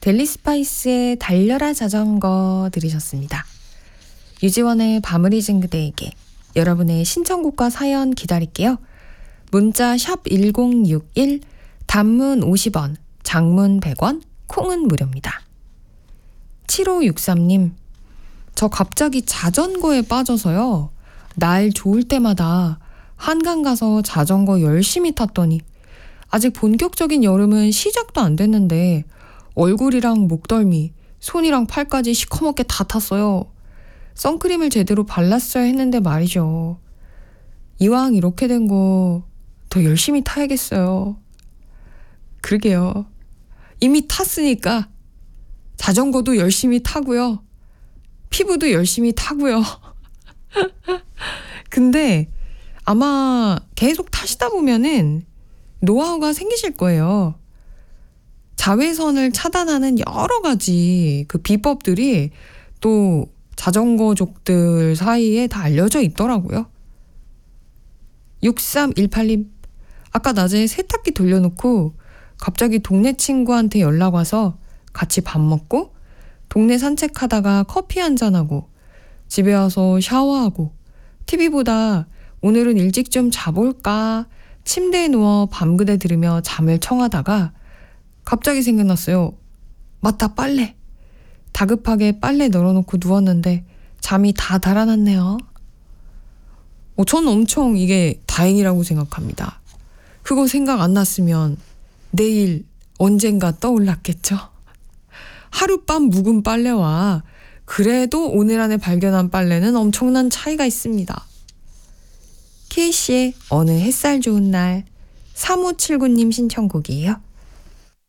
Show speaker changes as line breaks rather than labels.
델리스파이스의 달려라 자전거 들으셨습니다. 유지원의 밤을 잊은 그대에게 여러분의 신청곡과 사연 기다릴게요. 문자 샵 1061, 단문 50원, 장문 100원, 콩은 무료입니다. 7563님, 저 갑자기 자전거에 빠져서요. 날 좋을 때마다 한강 가서 자전거 열심히 탔더니 아직 본격적인 여름은 시작도 안 됐는데 얼굴이랑 목덜미, 손이랑 팔까지 시커멓게 다 탔어요. 선크림을 제대로 발랐어야 했는데 말이죠. 이왕 이렇게 된 거 더 열심히 타야겠어요. 그러게요. 이미 탔으니까 자전거도 열심히 타고요. 피부도 열심히 타고요. 근데 아마 계속 타시다 보면은 노하우가 생기실 거예요. 자외선을 차단하는 여러 가지 그 비법들이 또 자전거족들 사이에 다 알려져 있더라고요. 6318님, 아까 낮에 세탁기 돌려놓고 갑자기 동네 친구한테 연락 와서 같이 밥 먹고 동네 산책하다가 커피 한잔하고 집에 와서 샤워하고 TV보다 오늘은 일찍 좀 자볼까 침대에 누워 밤그대 들으며 잠을 청하다가 갑자기 생각났어요. 맞다, 빨래. 다급하게 빨래 널어놓고 누웠는데 잠이 다 달아났네요. 전 엄청 이게 다행이라고 생각합니다. 그거 생각 안 났으면 내일 언젠가 떠올랐겠죠. 하룻밤 묵은 빨래와 그래도 오늘 안에 발견한 빨래는 엄청난 차이가 있습니다. K씨의 어느 햇살 좋은 날, 3579님 신청곡이에요.